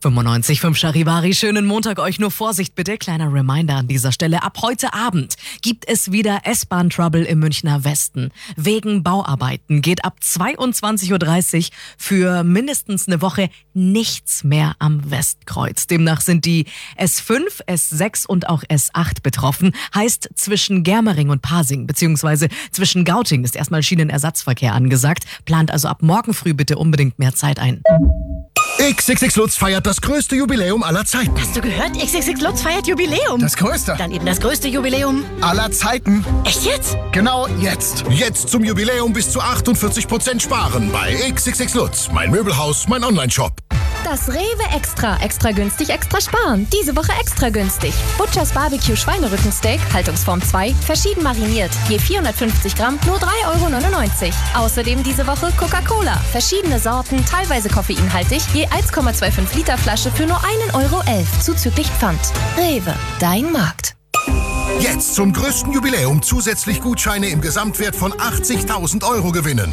95.5 Charivari, schönen Montag euch, nur Vorsicht bitte. Kleiner Reminder an dieser Stelle. Ab heute Abend gibt es wieder S-Bahn-Trouble im Münchner Westen. Wegen Bauarbeiten geht ab 22.30 Uhr für mindestens eine Woche nichts mehr am Westkreuz. Demnach sind die S5, S6 und auch S8 betroffen. Heißt, zwischen Germering und Pasing bzw. zwischen Gauting ist erstmal Schienenersatzverkehr angesagt. Plant also ab morgen früh bitte unbedingt mehr Zeit ein. XXX Lutz feiert das größte Jubiläum aller Zeiten. Hast du gehört? XXX Lutz feiert Jubiläum. Das größte. Dann eben das größte Jubiläum Aller Zeiten. Echt jetzt? Genau jetzt. Jetzt zum Jubiläum bis zu 48% sparen bei XXX Lutz. Mein Möbelhaus, mein Onlineshop. Das Rewe Extra. Extra günstig, extra sparen. Diese Woche extra günstig. Butchers Barbecue Schweinerückensteak, Haltungsform 2, verschieden mariniert. Je 450 Gramm, nur 3,99 €. Außerdem diese Woche Coca-Cola. Verschiedene Sorten, teilweise koffeinhaltig. Je 1,25 Liter Flasche für nur 1,11 € zuzüglich Pfand. Rewe, dein Markt. Jetzt zum größten Jubiläum zusätzlich Gutscheine im Gesamtwert von 80.000 € gewinnen.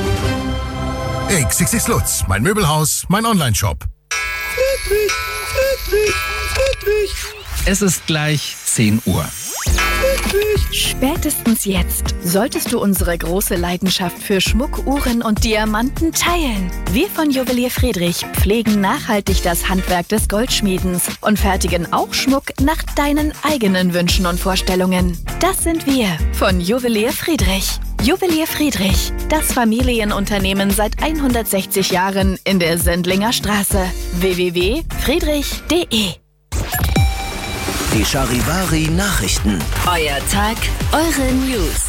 XXX Lutz, mein Möbelhaus, mein Onlineshop. Friedrich. Es ist gleich 10 Uhr. Spätestens jetzt solltest du unsere große Leidenschaft für Schmuck, Uhren und Diamanten teilen. Wir von Juwelier Friedrich pflegen nachhaltig das Handwerk des Goldschmiedens und fertigen auch Schmuck nach deinen eigenen Wünschen und Vorstellungen. Das sind wir von Juwelier Friedrich. Juwelier Friedrich, das Familienunternehmen seit 160 Jahren in der Sendlinger Straße. www.friedrich.de. Die Charivari Nachrichten. Euer Tag, eure News.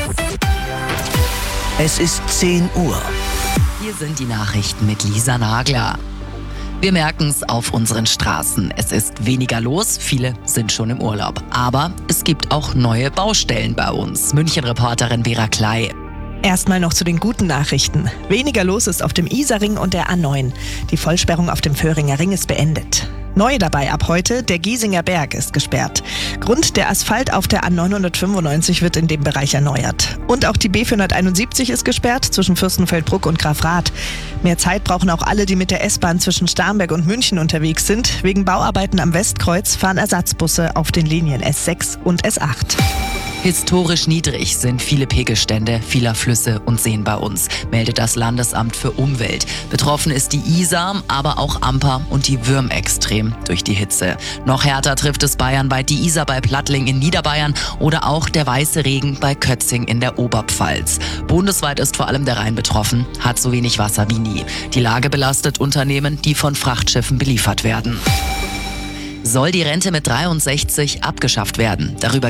Es ist 10 Uhr. Hier sind die Nachrichten mit Lisa Nagler. Wir merken es auf unseren Straßen. Es ist weniger los, viele sind schon im Urlaub. Aber es gibt auch neue Baustellen bei uns. München-Reporterin Vera Klei. Erstmal noch zu den guten Nachrichten. Weniger los ist auf dem Isarring und der A9. Die Vollsperrung auf dem Föhringer Ring ist beendet. Neu dabei ab heute, der Giesinger Berg ist gesperrt. Grund, der Asphalt auf der A995 wird in dem Bereich erneuert. Und auch die B471 ist gesperrt zwischen Fürstenfeldbruck und Grafrath. Mehr Zeit brauchen auch alle, die mit der S-Bahn zwischen Starnberg und München unterwegs sind. Wegen Bauarbeiten am Westkreuz fahren Ersatzbusse auf den Linien S6 und S8. Historisch niedrig sind viele Pegelstände vieler Flüsse und Seen bei uns, meldet das Landesamt für Umwelt. Betroffen ist die Isar, aber auch Amper und die Würm extrem durch die Hitze. Noch härter trifft es bayernweit die Isar bei Plattling in Niederbayern oder auch der weiße Regen bei Kötzing in der Oberpfalz. Bundesweit ist vor allem der Rhein betroffen, hat so wenig Wasser wie nie. Die Lage belastet Unternehmen, die von Frachtschiffen beliefert werden. Soll die Rente mit 63 abgeschafft werden? Darüber